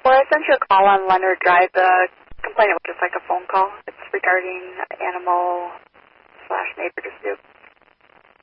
Well, I sent you a call on Leonard Drive. The complaint was just like a phone call. It's regarding animal/neighbor dispute.